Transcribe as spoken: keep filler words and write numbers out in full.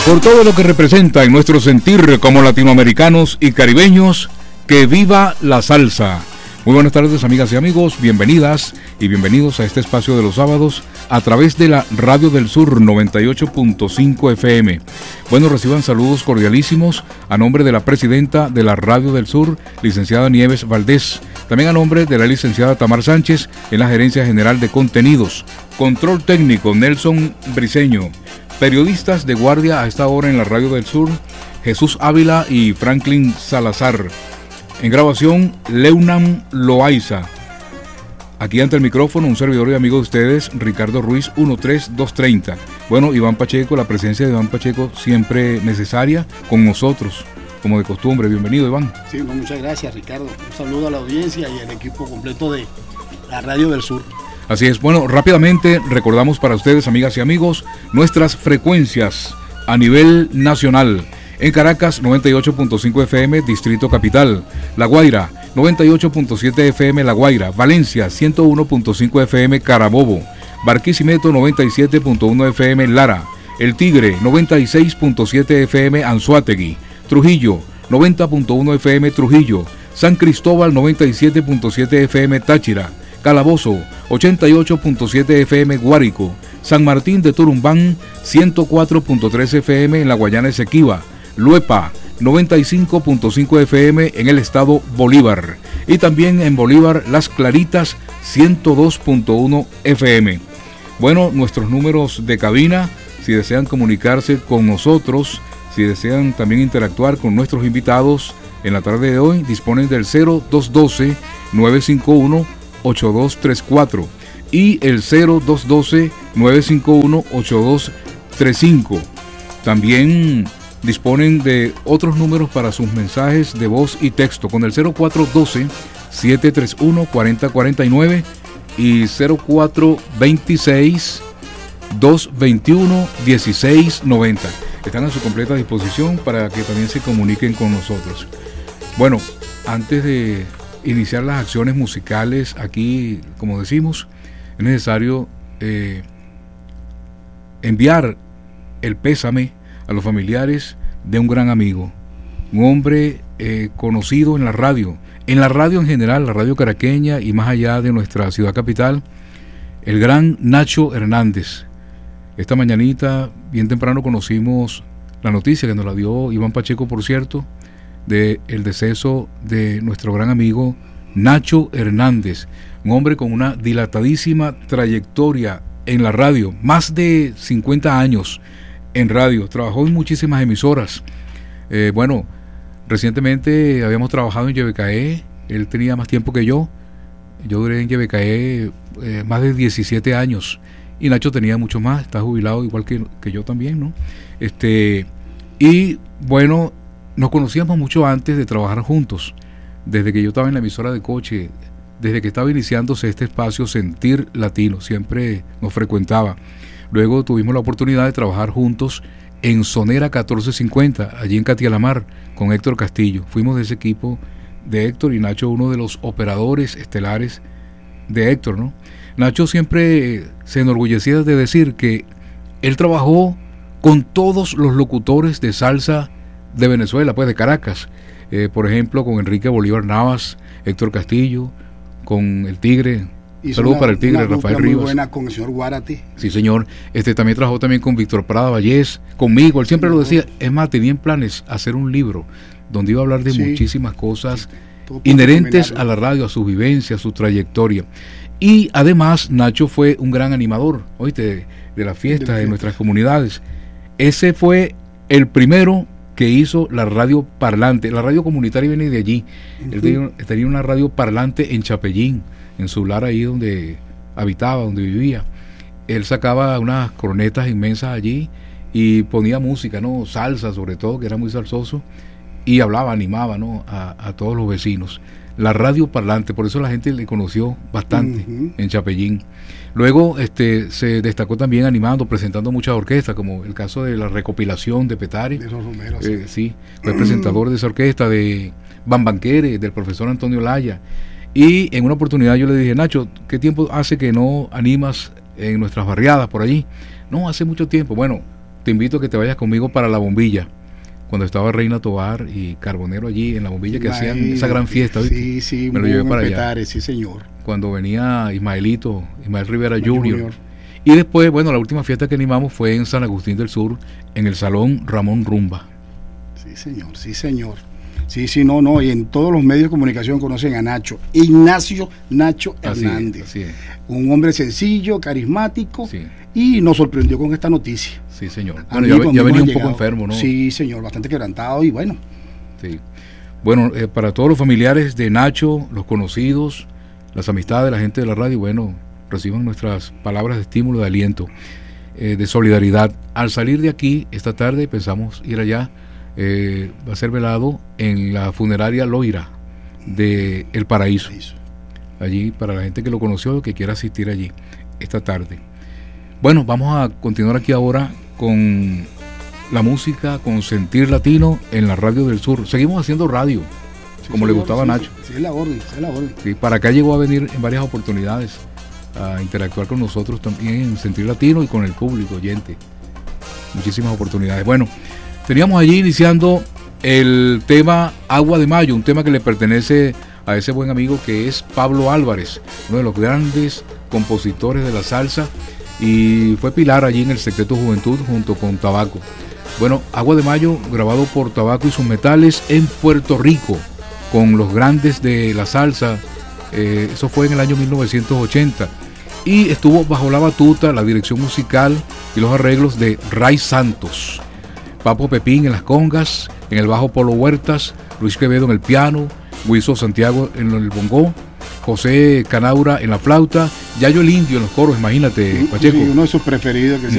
Por todo lo que representa en nuestro sentir como latinoamericanos y caribeños, que viva la salsa. Muy buenas tardes, amigas y amigos, bienvenidas y bienvenidos a este espacio de los sábados a través de la Radio del Sur noventa y ocho punto cinco F M. Bueno, reciban saludos cordialísimos a nombre de la presidenta de la Radio del Sur, licenciada Nieves Valdés, también a nombre de la licenciada Tamar Sánchez en la Gerencia General de Contenidos, control técnico Nelson Briceño, periodistas de guardia a esta hora en la Radio del Sur, Jesús Ávila y Franklin Salazar. En grabación, Leunan Loaiza. Aquí ante el micrófono, un servidor y amigo de ustedes, Ricardo Ruiz, uno tres dos tres cero. Bueno, Iván Pacheco, la presencia de Iván Pacheco siempre necesaria con nosotros, como de costumbre. Bienvenido, Iván. Sí, no, muchas gracias, Ricardo. Un saludo a la audiencia y al equipo completo de la Radio del Sur. Así es. Bueno, rápidamente recordamos para ustedes, amigas y amigos, nuestras frecuencias a nivel nacional. En Caracas, noventa y ocho punto cinco F M, Distrito Capital. La Guaira, noventa y ocho punto siete F M, La Guaira. Valencia, ciento uno punto cinco F M, Carabobo. Barquisimeto, noventa y siete punto uno F M, Lara. El Tigre, noventa y seis punto siete F M, Anzoátegui. Trujillo, noventa punto uno F M, Trujillo. San Cristóbal, noventa y siete punto siete F M, Táchira. Calabozo, ochenta y ocho punto siete F M, Guárico. San Martín de Turumbán, ciento cuatro punto tres F M en la Guayana Esequiba. Luepa, noventa y cinco punto cinco F M en el estado Bolívar. Y también en Bolívar, Las Claritas, ciento dos punto uno F M. Bueno, nuestros números de cabina, si desean comunicarse con nosotros, si desean también interactuar con nuestros invitados en la tarde de hoy, disponen del cero dos uno dos, nueve cinco uno, ocho dos tres cuatro y el cero dos uno dos, nueve cinco uno, ocho dos tres cinco. También disponen de otros números para sus mensajes de voz y texto con el cero cuatro uno dos, siete tres uno, cuatro cero cuatro nueve y cero cuatro dos seis, dos dos uno, uno seis nueve cero. Están a su completa disposición para que también se comuniquen con nosotros. Bueno, antes de iniciar las acciones musicales aquí, como decimos, es necesario eh, enviar el pésame a los familiares de un gran amigo, un hombre eh, conocido en la radio, en la radio en general, la radio caraqueña y más allá de nuestra ciudad capital, el gran Nacho Hernández. Esta mañanita, bien temprano, conocimos la noticia que nos la dio Iván Pacheco, por cierto, de el deceso de nuestro gran amigo Nacho Hernández, un hombre con una dilatadísima trayectoria en la radio, más de cincuenta años en radio, trabajó en muchísimas emisoras. Eh, bueno, recientemente habíamos trabajado en Yebecaé, él tenía más tiempo que yo, yo duré en Yebecaé eh, más de diecisiete años, y Nacho tenía mucho más, está jubilado igual que, que yo también, ¿no? Este, y bueno, nos conocíamos mucho antes de trabajar juntos, desde que yo estaba en la emisora de Coche, desde que estaba iniciándose este espacio Sentir Latino, siempre nos frecuentaba. Luego tuvimos la oportunidad de trabajar juntos en Sonera catorce cincuenta, allí en Catialamar, con Héctor Castillo. Fuimos de ese equipo de Héctor y Nacho, uno de los operadores estelares de Héctor, ¿no? Nacho siempre se enorgullecía de decir que él trabajó con todos los locutores de salsa de Venezuela, pues de Caracas. Eh, por ejemplo, con Enrique Bolívar Navas, Héctor Castillo, con el Tigre. Saludos para el Tigre, Rafael Rivas. Muy buena con el señor Guárate. Sí, señor. Este también trabajó también con Víctor Prada Vallés, conmigo. Él siempre sí, lo decía. Es más, tenía en planes hacer un libro donde iba a hablar de sí, muchísimas cosas sí, inherentes a la radio, a su vivencia, a su trayectoria. Y además, Nacho fue un gran animador, oíste, de, de las fiestas de, de nuestras comunidades. Ese fue el primero que hizo la radio parlante. La radio comunitaria viene de allí. Uh-huh. Él tenía, tenía una radio parlante en Chapellín, en su lar ahí donde habitaba, donde vivía. Él sacaba unas cornetas inmensas allí y ponía música, ¿no? Salsa sobre todo, que era muy salsoso, y hablaba, animaba, ¿no? a, a todos los vecinos. La radio parlante, por eso la gente le conoció bastante uh-huh. en Chapellín. Luego este, se destacó también animando, presentando muchas orquestas, como el caso de la recopilación de Petare. De los Romero, eh, sí. sí, fue uh-huh. presentador de esa orquesta, de Bambanquere, del profesor Antonio Laya. Y en una oportunidad yo le dije, Nacho, ¿qué tiempo hace que no animas en nuestras barriadas por allí? No, hace mucho tiempo. Bueno, te invito a que te vayas conmigo para La Bombilla, cuando estaba Reina Tobar y Carbonero allí en La Bombilla, que hacían esa gran fiesta, ¿viste? Sí, sí, me lo llevé para allá. Petare, sí, señor. Cuando venía Ismaelito, Ismael Rivera Ismael Junior. Junior. Y después, bueno, la última fiesta que animamos fue en San Agustín del Sur, en el Salón Ramón Rumba. Sí, señor, sí, señor. Sí, sí, no, no, y en todos los medios de comunicación conocen a Nacho, Ignacio Nacho Así Hernández. es, así es. Un hombre sencillo, carismático, Sí. y nos sorprendió con esta noticia. Sí, señor. A Bueno, mí ya, conmigo ya venía ha un poco llegado. enfermo, ¿no? Sí, señor, bastante quebrantado y bueno. Sí. Bueno, eh, para todos los familiares de Nacho, los conocidos, las amistades, la gente de la radio, bueno, reciban nuestras palabras de estímulo, de aliento, eh, de solidaridad. Al salir de aquí, esta tarde pensamos ir allá, eh, va a ser velado en la funeraria Loira de El Paraíso. Allí, para la gente que lo conoció, que quiera asistir allí, esta tarde. Bueno, vamos a continuar aquí ahora con la música, con Sentir Latino en la Radio del Sur. Seguimos haciendo radio, Sí, como le señor, gustaba a sí, Nacho. Sí, es la orden, sí, es la orden. Sí, para acá llegó a venir en varias oportunidades a interactuar con nosotros también en Sentir Latino y con el público oyente. Muchísimas oportunidades. Bueno, teníamos allí iniciando el tema Agua de Mayo, un tema que le pertenece a ese buen amigo que es Pablo Álvarez, uno de los grandes compositores de la salsa, y fue pilar allí en el Secreto Juventud junto con Tabaco. Bueno, Agua de Mayo, grabado por Tabaco y sus Metales en Puerto Rico, con los grandes de la salsa, eh, eso fue en el año mil novecientos ochenta, y estuvo bajo la batuta, la dirección musical y los arreglos de Ray Santos, Papo Pepín en las congas, en el bajo Polo Huertas, Luis Quevedo en el piano, Huizo Santiago en el bongó, José Canaura en la flauta, Yayo el Indio en los coros, imagínate, Sí, Pacheco. sí, uno de sus preferidos, que se